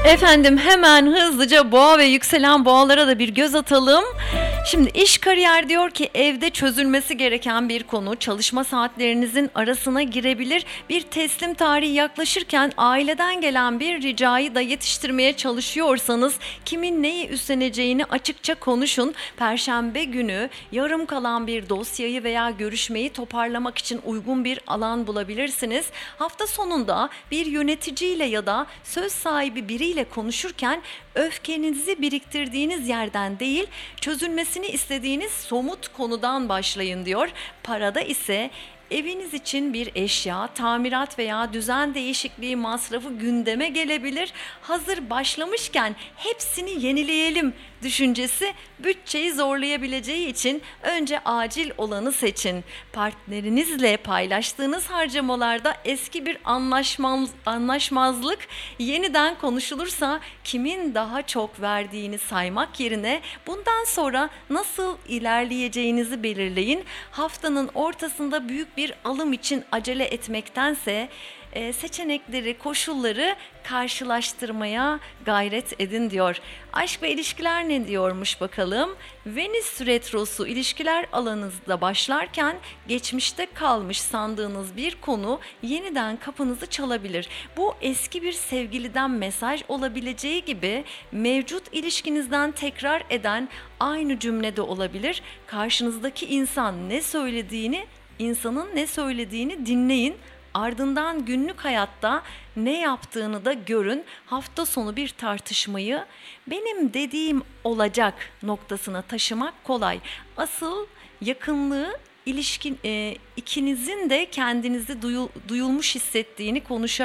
Efendim hemen hızlıca boğa ve yükselen boğalara da bir göz atalım. Şimdi iş kariyer diyor ki evde çözülmesi gereken bir konu çalışma saatlerinizin arasına girebilir. Bir teslim tarihi yaklaşırken aileden gelen bir ricayı da yetiştirmeye çalışıyorsanız kimin neyi üstleneceğini açıkça konuşun. Perşembe günü yarım kalan bir dosyayı veya görüşmeyi toparlamak için uygun bir alan bulabilirsiniz. Hafta sonunda bir yöneticiyle ya da söz sahibi biriyle konuşurken öfkenizi biriktirdiğiniz yerden değil, çözülmesini istediğiniz somut konudan başlayın diyor. Parada ise eviniz için bir eşya, tamirat veya düzen değişikliği masrafı gündeme gelebilir. Hazır başlamışken hepsini yenileyelim düşüncesi bütçeyi zorlayabileceği için önce acil olanı seçin. Partnerinizle paylaştığınız harcamalarda eski bir anlaşmazlık yeniden konuşulursa kimin daha çok verdiğini saymak yerine bundan sonra nasıl ilerleyeceğinizi belirleyin. Haftanın ortasında büyük bir alım için acele etmektense seçenekleri, koşulları karşılaştırmaya gayret edin diyor. Aşk ve ilişkiler ne diyormuş bakalım? Venüs retrosu ilişkiler alanınızda başlarken geçmişte kalmış sandığınız bir konu yeniden kapınızı çalabilir. Bu eski bir sevgiliden mesaj olabileceği gibi mevcut ilişkinizden tekrar eden aynı cümlede olabilir. Karşınızdaki insanın ne söylediğini dinleyin. Ardından günlük hayatta ne yaptığını da görün. Hafta sonu bir tartışmayı benim dediğim olacak noktasına taşımak kolay. Asıl yakınlığı ikinizin de kendinizi duyulmuş hissettiğini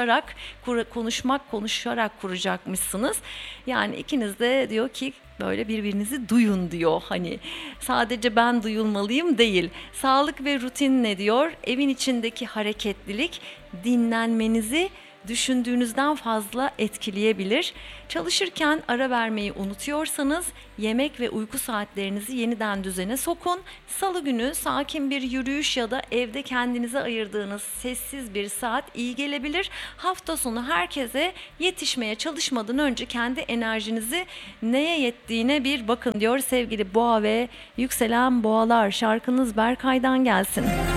konuşarak kuracakmışsınız. Yani ikiniz de diyor ki böyle birbirinizi duyun diyor. Hani sadece ben duyulmalıyım değil. Sağlık ve rutin ne diyor? Evin içindeki hareketlilik dinlenmenizi düşündüğünüzden fazla etkileyebilir. Çalışırken ara vermeyi unutuyorsanız yemek ve uyku saatlerinizi yeniden düzene sokun. Salı günü sakin bir yürüyüş ya da evde kendinize ayırdığınız sessiz bir saat iyi gelebilir. Hafta sonu herkese yetişmeye çalışmadan önce kendi enerjinizi neye yettiğine bir bakın diyor sevgili boğa ve yükselen boğalar. Şarkınız Berkay'dan gelsin.